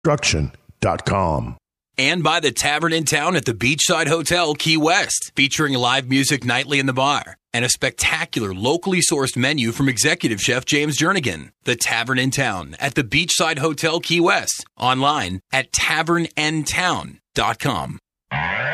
Construction.com. And by the Tavern in Town at the Beachside Hotel, Key West, featuring live music nightly in the bar and a spectacular locally sourced menu from executive chef James Jernigan. The Tavern in Town at the Beachside Hotel, Key West. Online at tavernandtown.com.